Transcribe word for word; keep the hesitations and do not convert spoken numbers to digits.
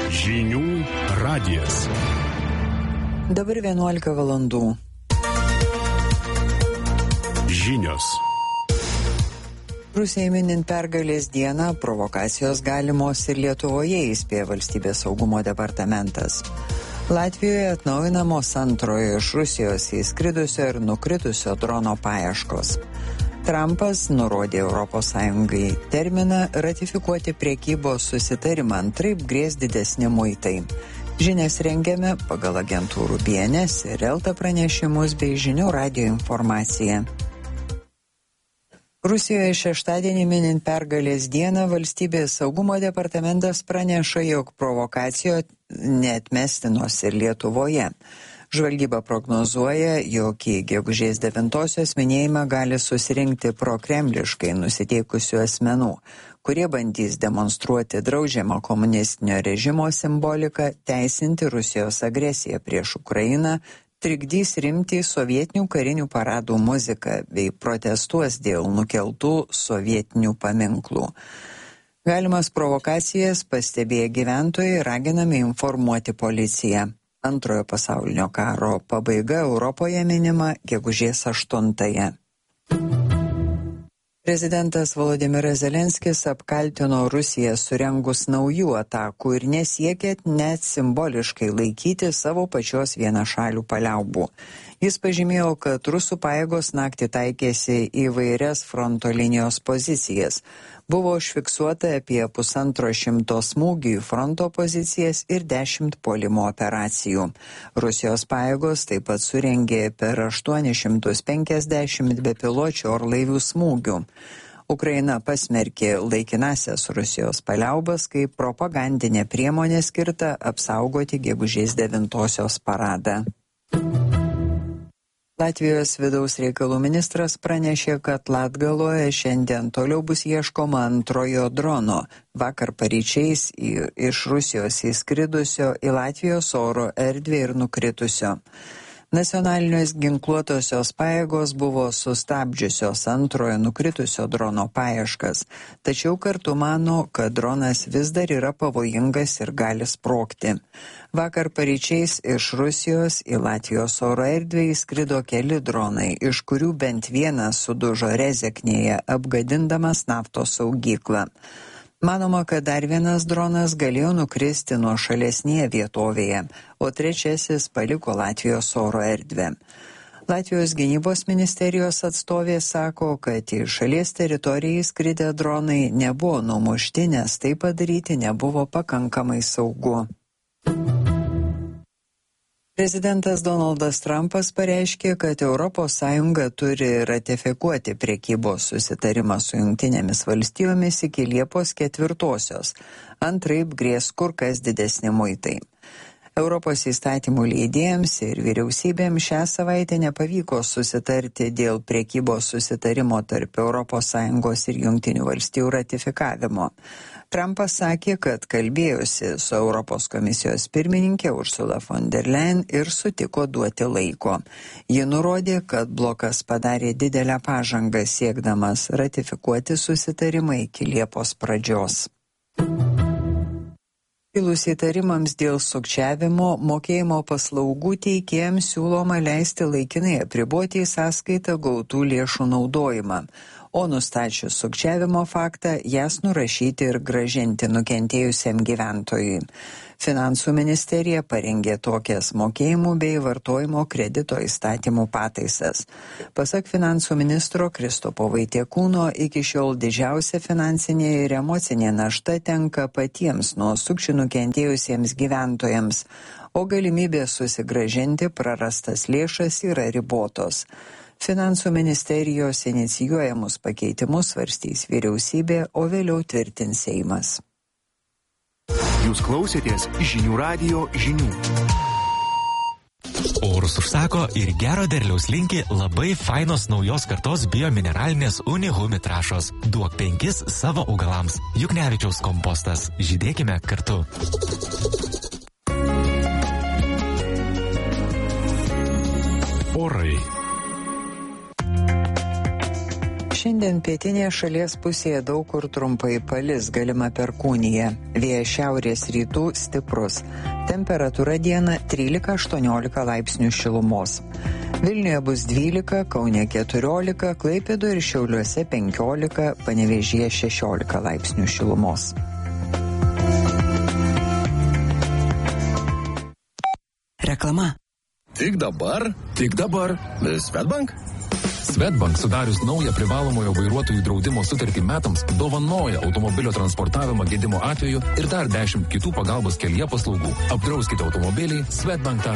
Žinių radijas. Dabar vienuolika valandų. Žinios. Rusijai minint pergalės dieną, provokacijos galimos ir Lietuvoje, įspėja Valstybės saugumo departamentas. Latvijoje atnaujinamos antrojo iš Rusijos įskridusio ir nukritusio drono paieškos. Trumpas nurodė Europos Sąjungai terminą ratifikuoti prekybos susitarimą, antraip grės didesni muitai. Žinias rengiame pagal agentūrų B N S ir Elta pranešimus bei Žinių radijo informaciją. Rusijoje šeštadienį minint pergalės dieną Valstybės saugumo departamentas praneša, jog provokacijos neatmestinos ir Lietuvoje. Žvalgyba prognozuoja, jog į gegužės devintosios minėjimą gali susirinkti prokremliškai nusiteikusių asmenų, kurie bandys demonstruoti draudžiamą komunistinio režimo simboliką, teisinti Rusijos agresiją prieš Ukrainą, trikdys rimtį sovietinių karinių paradų muziką bei protestuos dėl nukeltų sovietinių paminklų. Galimas provokacijas pastebėję gyventojai raginami informuoti policiją. Antrojo pasaulinio karo pabaiga Europoje minima gegužės aštuntąją. Prezidentas Volodymyras Zelenskis apkaltino Rusiją surengus naujų atakų ir nesiekia net simboliškai laikyti savo pačios vienašalių paliaubų. Jis pažymėjo, kad rusų pajėgos naktį taikėsi įvairias fronto linijos pozicijas. Buvo užfiksuota apie pusantro šimto smūgių į fronto pozicijas ir dešimt puolimo operacijų. Rusijos pajėgos taip pat surengė per aštuonis šimtus penkiasdešimt bepiločių orlaivių smūgių. Ukraina pasmerkė laikinasias Rusijos paliaubas kaip propagandinė priemonė skirta apsaugoti gegužės devintosios paradą. Latvijos vidaus reikalų ministras pranešė, kad Latgaloje šiandien toliau bus ieškoma antrojo drono, vakar paryčiais iš Rusijos įskridusio į Latvijos oro erdvę ir nukritusio. Nacionalinės ginkluotosios pajėgos buvo sustabdžiusios antrojo nukritusio drono paieškas, tačiau kartu mano, kad dronas vis dar yra pavojingas ir gali sprogti. Vakar paryčiais iš Rusijos į Latvijos oro erdvę įskrido keli dronai, iš kurių bent vienas sudužo Rezeknėje, apgadindamas naftos saugyklą. Manoma, kad dar vienas dronas galėjo nukristi nuo šalesnėje vietovėje, o trečiasis paliko Latvijos oro erdvę. Latvijos gynybos ministerijos atstovė sako, kad į šalies teritoriją įskridę dronai nebuvo numušti, nes tai padaryti nebuvo pakankamai saugu. Prezidentas Donaldas Trumpas pareiškė, kad Europos Sąjunga turi ratifikuoti prekybos susitarimą su Jungtinėmis valstijomis iki Liepos ketvirtosios, antraip grės kur kas didesni muitai. Europos įstatymų leidėjams ir vyriausybėms šią savaitę nepavyko susitarti dėl prekybos susitarimo tarp Europos Sąjungos ir Jungtinių valstijų ratifikavimo. Trumpas sakė, kad kalbėjosi su Europos komisijos pirmininkė Ursula von der Leyen ir sutiko duoti laiko. Ji nurodė, kad blokas padarė didelę pažangą siekdamas ratifikuoti susitarimą iki Liepos pradžios. Kilus įtarimams dėl sukčiavimo, mokėjimo paslaugų teikėjams siūloma leisti laikinai apriboti į sąskaitą gautų lėšų naudojimą, o nustačius sukčiavimo faktą, jas nurašyti ir grąžinti nukentėjusiam gyventojui. Finansų ministerija parengė tokias mokėjimų bei vartojimo kredito įstatymų pataisas. Pasak finansų ministro Kristopo Vaitiekūno, iki šiol didžiausia finansinė ir emocinė našta tenka patiems nuo sukčių nukentėjusiems gyventojams, o galimybė susigrąžinti prarastas lėšas yra ribotos. Finansų ministerijos inicijuojamus pakeitimus svarstys vyriausybė, o vėliau tvirtins Seimas. Jūs klausėtės Žinių radijo žinių. Orus užsako ir gero derliaus linki labai fainos naujos kartos biomineralinės Unihumi trąšos. Duok penkis savo augalams. Juknevičiaus kompostas. Žydėkime kartu. Orai. Šiandien pietinėje šalies pusėje daug kur trumpai palis, galima perkūnija. Vėjas šiaurės rytų stiprus. Temperatūra dieną trylika aštuoniolika laipsnių šilumos. Vilniuje bus dvylika, Kaune keturiolika, Klaipėdoje ir Šiauliuose penkiolika, Panevėžyje šešiolika laipsnių šilumos. Reklama. Tik dabar, tik dabar. Swedbank? Swedbank sudarius naują privalomojo vairuotojų draudimo sutartį metams dovanoja automobilio transportavimą gedimo atveju ir dar dešimt kitų pagalbos kelyje paslaugų. Apdrauskite automobilį swedbank taškas